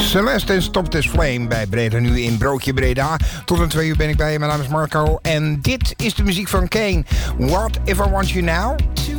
Celeste en Stop This Flame bij Breda nu in Broodje Breda. Tot een 2 uur ben ik bij je. Mijn naam is Marco. En dit is de muziek van Kane. What If I Want You Now?